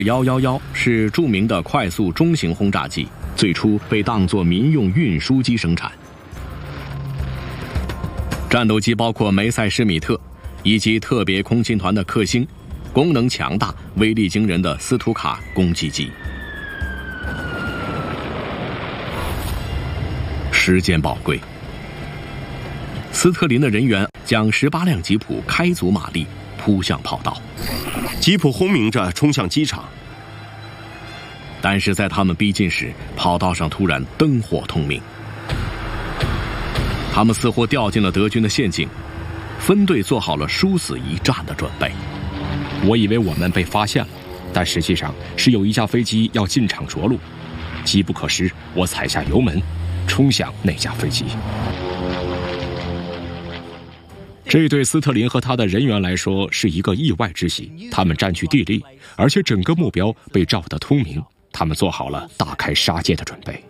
111是著名的快速中型轰炸机，最初被当作民用运输机生产。战斗机包括梅塞施米特以及特别空勤团的克星，功能强大、威力惊人的斯图卡攻击机。时间宝贵，斯特林的人员将18辆吉普开足马力扑向跑道， 吉普轰鸣着冲向机场。 但是在他们逼近时，跑道上突然灯火通明。他们似乎掉进了德军的陷阱，分队做好了殊死一战的准备。 我以为我们被发现了，但实际上是有一架飞机要进场着陆。机不可失，我踩下油门，冲向那架飞机。这对斯特林和他的人员来说是一个意外之喜，他们占据地利，而且整个目标被照得通明，他们做好了大开杀戒的准备。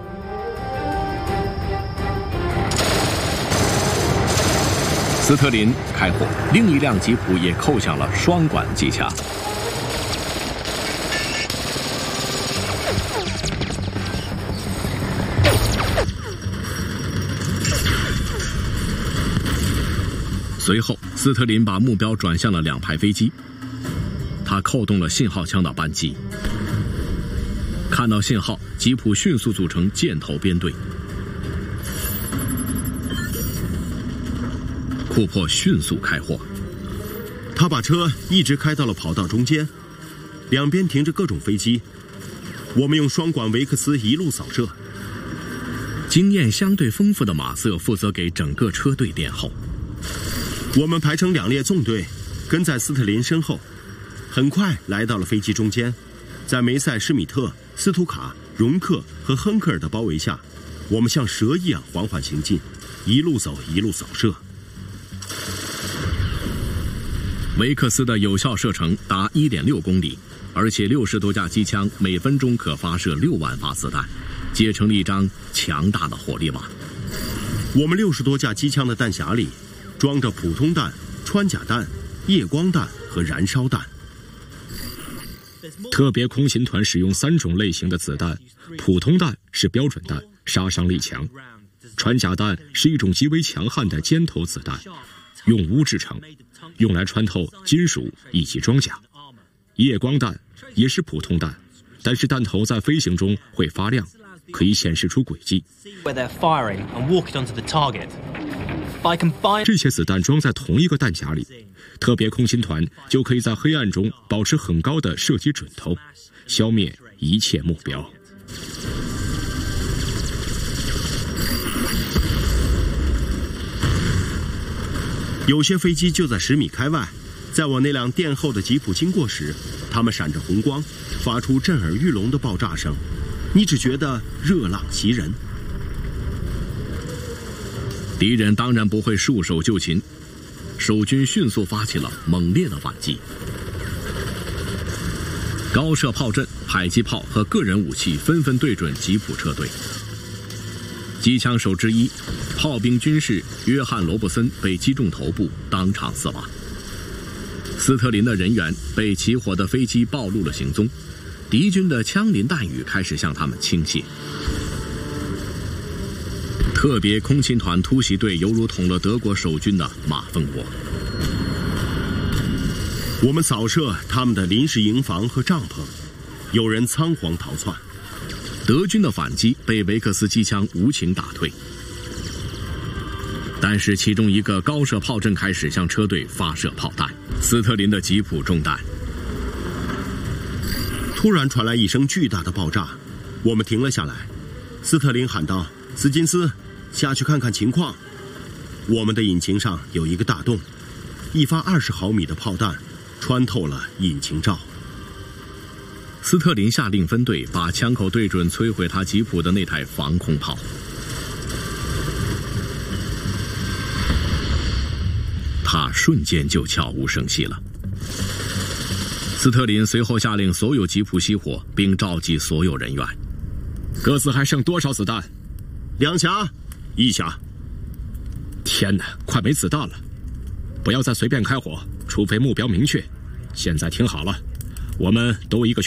斯特林开火，另一辆吉普也扣响了双管机枪。随后，斯特林把目标转向了2排飞机，他扣动了信号枪的扳机。看到信号，吉普迅速组成箭头编队。库珀迅速开火， 他把车一直开到了跑道中间，两边停着各种飞机。我们用双管维克斯一路扫射。 经验相对丰富的马瑟负责给整个车队殿后。 我们排成2列纵队，跟在斯特林身后，很快来到了飞机中间。在梅塞施米特、斯图卡、容克和亨克尔的包围下，我们像蛇一样缓缓行进，一路走一路扫射。 维克斯的有效射程达 1.6 公里，而且60多架机枪每分钟可发射6万发子弹，结成了一张强大的火力网。 我们60多架机枪的弹匣里装着普通弹、穿甲弹、夜光弹和燃烧弹。 特别空勤团使用3种类型的子弹，普通弹是标准弹，杀伤力强；穿甲弹是一种极为强悍的尖头子弹，用钨制成，用来穿透金属以及装甲。夜光弹也是普通弹，但是弹头在飞行中会发亮，可以显示出轨迹。这些子弹装在同一个弹匣里，特别空勤团就可以在黑暗中保持很高的射击准头，消灭一切目标。 有些飞机就在10米开外，在我那辆殿后的吉普经过时，它们闪着红光，发出震耳欲聋的爆炸声，你只觉得热浪袭人。 敌人当然不会束手就擒，守军迅速发起了猛烈的反击。高射炮阵、迫击炮和个人武器纷纷对准吉普车队。机枪手之一，炮兵军士约翰·罗布森被击中头部，当场死亡。斯特林的人员被起火的飞机暴露了行踪，敌军的枪林弹雨开始向他们倾泻。特别空勤团突袭队犹如捅了德国守军的马蜂窝。 我们扫射他们的临时营房和帐篷，有人仓皇逃窜。 德军的反击被维克斯机枪无情打退，但是其中一个高射炮阵开始向车队发射炮弹，斯特林的吉普中弹。 突然传来一声巨大的爆炸，我们停了下来。斯特林喊道：“斯金斯，下去看看情况。”我们的引擎上有一个大洞，一发20毫米的炮弹穿透了引擎罩。 斯特林下令分队把枪口对准摧毁他吉普的那台防空炮。他瞬间就悄无声息了。斯特林随后下令所有吉普熄火，并召集所有人员。 各自还剩多少子弹 ？2匣，1匣。 天哪，快没子弹了！不要再随便开火，除非目标明确。现在听好了，我们都一个